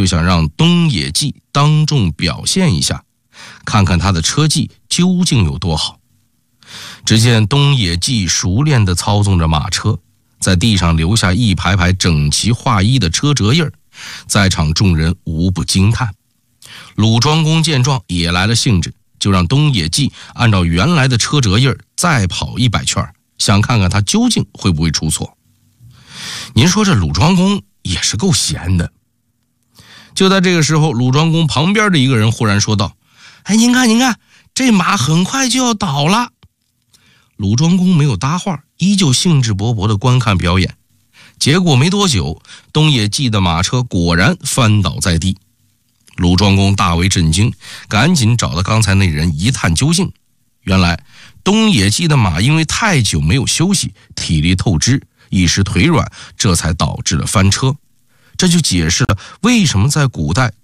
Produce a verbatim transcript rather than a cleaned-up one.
就想让东野纪当众表现一下，看看他的车技究竟有多好。只见东野纪熟练地操纵着马车，在地上留下一排排整齐划一的车辙印儿，在场众人无不惊叹。鲁庄公见状也来了兴致，就让东野纪按照原来的车辙印儿再跑一百圈，想看看他究竟会不会出错。您说这鲁庄公也是够闲的。就在这个时候，鲁庄公旁边的一个人忽然说道：哎，您看您看，这马很快就要倒了。鲁庄公没有搭话，依旧兴致勃勃地观看表演。结果没多久，东野纪的马车果然翻倒在地。鲁庄公大为震惊，赶紧找到刚才那人一探究竟。原来东野纪的马因为太久没有休息，体力透支，一时腿软，这才导致了翻车。这就解释了为什么在古代